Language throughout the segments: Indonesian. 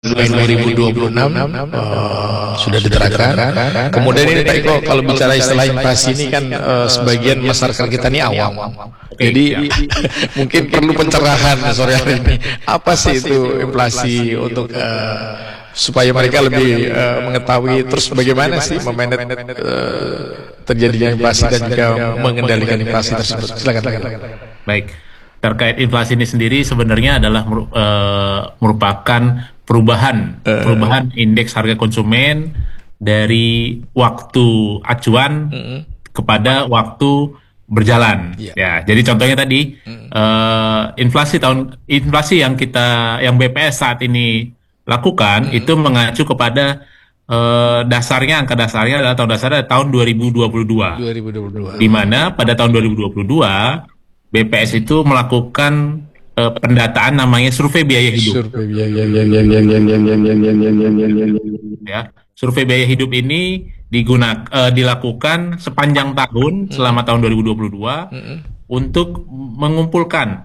2026 sudah diterapkan. Kemudian ini Pak Eko, kalau bicara istilah inflasi ini kan sebagian masyarakat kita ini awam. Jadi mungkin perlu pencerahan sore hari ini. Apa sih itu inflasi untuk supaya mereka lebih mengetahui terus bagaimana sih memanage terjadinya inflasi dan juga mengendalikan inflasi tersebut. Silakan. Baik, terkait inflasi ini sendiri sebenarnya adalah merupakan perubahan indeks harga konsumen dari waktu acuan kepada waktu berjalan. Ya, jadi contohnya tadi inflasi yang BPS saat ini lakukan itu mengacu kepada angka dasarnya adalah tahun 2022. Di mana pada tahun 2022 BPS itu melakukan pendataan namanya survei biaya hidup. Survei biaya hidup ini dilakukan sepanjang tahun selama tahun 2022 untuk mengumpulkan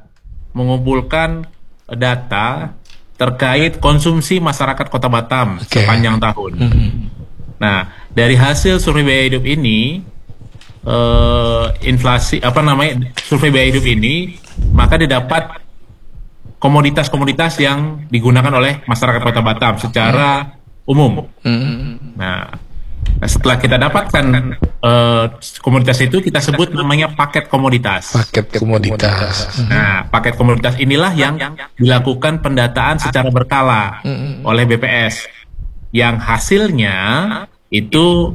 data terkait konsumsi masyarakat Kota Batam sepanjang tahun. Nah, dari hasil survei biaya hidup ini survei biaya hidup ini maka didapat komoditas-komoditas yang digunakan oleh masyarakat Kota Batam secara umum. Nah, setelah kita dapatkan komoditas itu, kita sebut namanya paket komoditas. Nah, paket komoditas inilah yang dilakukan pendataan secara berkala oleh BPS, yang hasilnya itu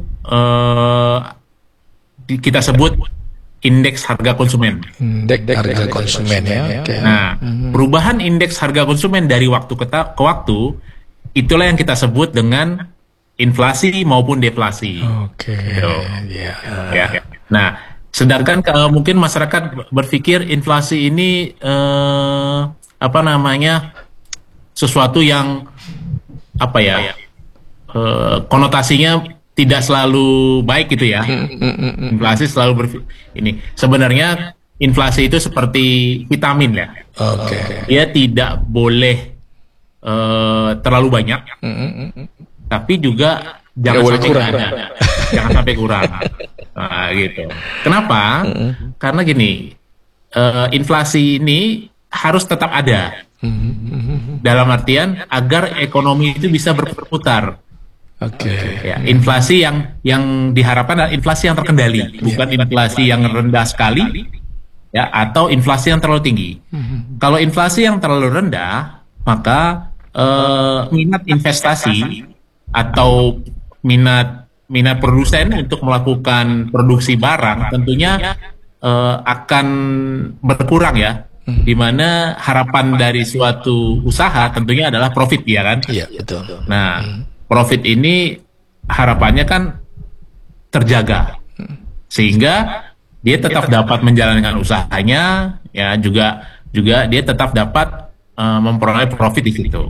kita sebut indeks harga konsumen. Harga konsumen ya. Nah, perubahan indeks harga konsumen dari waktu ke waktu itulah yang kita sebut dengan inflasi maupun deflasi. Nah, sedangkan kalau mungkin masyarakat berpikir inflasi ini sesuatu yang konotasinya tidak selalu baik gitu ya. Inflasi selalu sebenarnya inflasi itu seperti vitamin ya. Dia tidak boleh terlalu banyak, tapi juga jangan sampai kurang. Nah, gitu. Kenapa? Karena gini, inflasi ini harus tetap ada. Dalam artian agar ekonomi itu bisa berputar. Ya, inflasi yang diharapkan adalah inflasi yang terkendali, bukan inflasi yang rendah sekali, ya, atau inflasi yang terlalu tinggi. Kalau inflasi yang terlalu rendah, maka minat investasi atau minat produsen untuk melakukan produksi barang tentunya akan berkurang ya. Di mana harapan dari suatu usaha tentunya adalah profit, ya kan? Iya, betul. Nah, profit ini harapannya kan terjaga, sehingga dia tetap dapat menjalankan usahanya, ya, juga dia tetap dapat memperoleh profit di situ.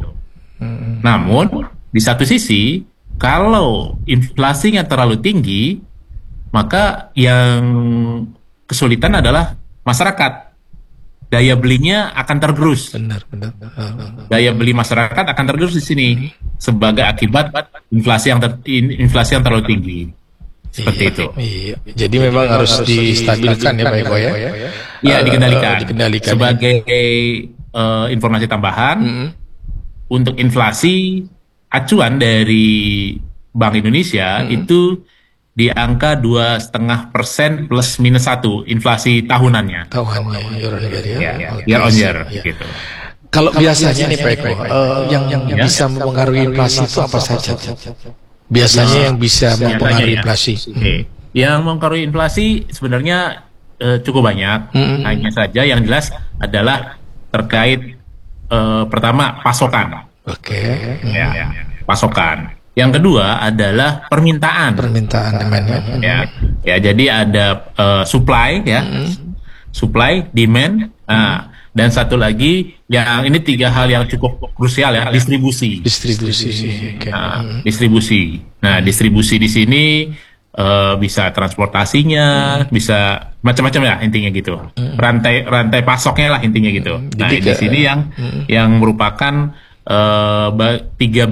Namun di satu sisi, kalau inflasinya terlalu tinggi, maka yang kesulitan adalah masyarakat. Daya belinya akan tergerus. Daya beli masyarakat akan tergerus di sini sebagai akibat inflasi yang terlalu tinggi. Seperti itu. Iya. Jadi memang harus distabilkan ya Pak Eko ya. Iya, dikendalikan. Sebagai informasi tambahan, untuk inflasi acuan dari Bank Indonesia itu di angka 2,5% plus minus 1 inflasi tahunannya. Year on year. Gitu. Kalau biasanya nih Pak Eko, yang bisa mempengaruhi inflasi itu apa saja? Biasanya yang bisa mempengaruhi inflasi. Yang mempengaruhi inflasi sebenarnya cukup banyak. Hanya saja yang jelas adalah terkait pertama pasokan. Pasokan. Yang kedua adalah permintaan demandnya. Ya, jadi ada supply ya, supply, demand. Dan satu lagi yang ini 3 hal yang cukup krusial ya, distribusi. Distribusi. Nah, distribusi di sini bisa transportasinya, bisa macam-macam ya intinya gitu. Rantai pasoknya lah intinya gitu. Nah, di sini yang merupakan tiga